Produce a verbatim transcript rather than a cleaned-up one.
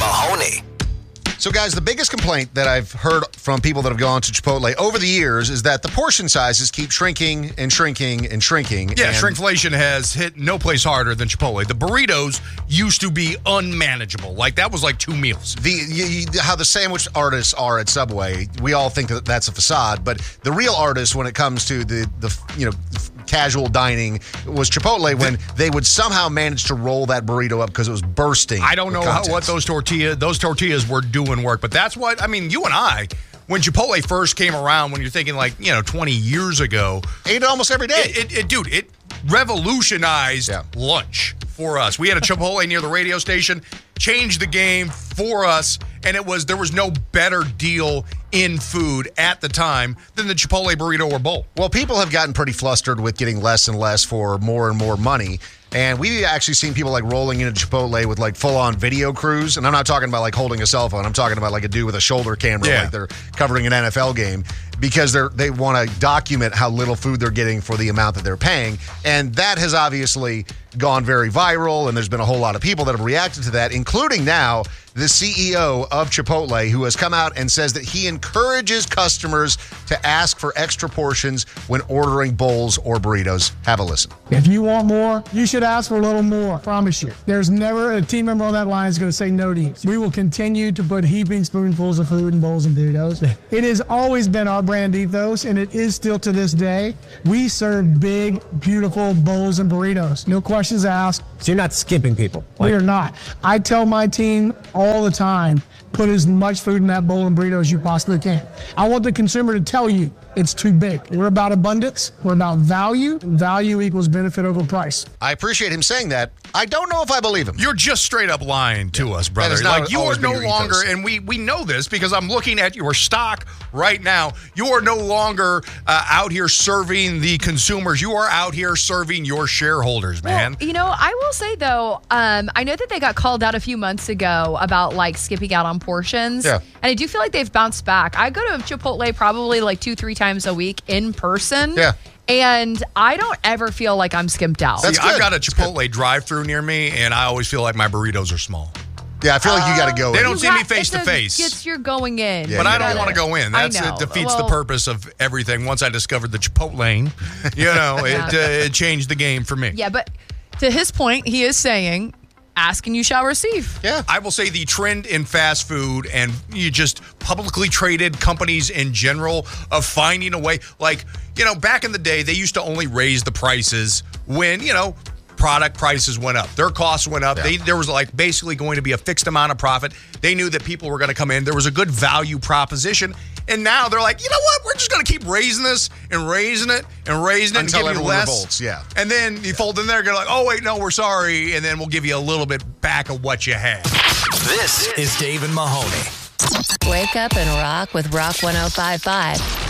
Mahoney. So, guys, the biggest complaint that I've heard from people that have gone to Chipotle over the years is that the portion sizes keep shrinking and shrinking and shrinking. Yeah, and shrinkflation has hit no place harder than Chipotle. The burritos used to be unmanageable. Like, that was like two meals. The you, you, how the sandwich artists are at Subway, we all think that that's a facade, but the real artists when it comes to the, the you know, casual dining was Chipotle when they would somehow manage to roll that burrito up because it was bursting. I don't know how, what those tortilla those tortillas were doing work, but that's what, I mean, you and I, when Chipotle first came around, when you're thinking like, you know, twenty years ago. Ate it almost every day. It, it, it dude, it revolutionized yeah. lunch for us. We had a Chipotle near the radio station, changed the game for us, and it was, there was no better deal in food at the time than the Chipotle burrito or bowl. Well, people have gotten pretty flustered with getting less and less for more and more money. And we've actually seen people like rolling into Chipotle with like full-on video crews. And I'm not talking about like holding a cell phone. I'm talking about like a dude with a shoulder camera, yeah. like they're covering an N F L game, because they're they want to document how little food they're getting for the amount that they're paying. And that has obviously gone very viral. And there's been a whole lot of people that have reacted to that, including now the C E O of Chipotle, who has come out and says that he encourages customers to ask for extra portions when ordering bowls or burritos. Have a listen. If you want more, you should ask for a little more. Promise you. There's never a team member on that line is going to say no to you. We will continue to put heaping spoonfuls of food in bowls and burritos. It has always been our brand ethos, and it is still to this day. We serve big, beautiful bowls and burritos. No questions asked. So you're not skimping people? Like- we are not. I tell my team all the time, put as much food in that bowl and burrito as you possibly can. I want the consumer to tell you it's too big. We're about abundance. We're about value. Value equals benefit over price. I appreciate him saying that. I don't know if I believe him. You're just straight up lying to us, brother. is not Like, you are always been no your longer, ethos. and we we know this because I'm looking at your stock right now. You are no longer uh, out here serving the consumers. You are out here serving your shareholders, man. Well, you know, I will say though, um, I know that they got called out a few months ago about like skipping out on portions. Yeah. And I do feel like they've bounced back. I go to Chipotle probably like two, three times a week in person. Yeah. And I don't ever feel like I'm skimped out. That's See, I've good. got a That's Chipotle drive-through near me, and I always feel like my burritos are small. Yeah, I feel like you got to go They in. don't You see me got- face to it's a- face. It's you're going in. Yeah, But you I don't gotta- want to go in. I That's know. it defeats Well- the purpose of everything. Once I discovered the Chipotle, you know, it, uh, it changed the game for me. Yeah, but to his point, he is saying, ask and you shall receive. Yeah. I will say the trend in fast food and you just publicly traded companies in general of finding a way, like, you know, back in the day, they used to only raise the prices when, you know, product prices went up. Their costs went up. Yeah. They, there was like basically going to be a fixed amount of profit. They knew that people were going to come in. There was a good value proposition. And now they're like, you know what? We're just going to keep raising this and raising it and raising it Until and give you everyone less. revolts, yeah. And then you fold in there, go like, oh, wait, no, we're sorry. And then we'll give you a little bit back of what you had. This is Dave and Mahoney. Wake up and rock with Rock one oh five point five.